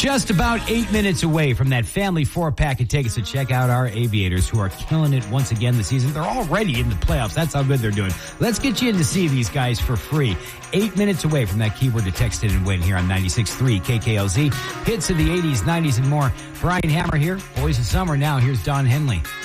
Just about 8 minutes away from that family 4-pack and take us to check out our Aviators, who are killing it once again this season. They're already in the playoffs. That's how good they're doing. Let's get you in to see these guys for free. 8 minutes away from that keyword to text in and win here on 96.3 KKLZ. Hits of the 80s, 90s, and more. Brian Hammer here. Boys in summer now. Here's Don Henley.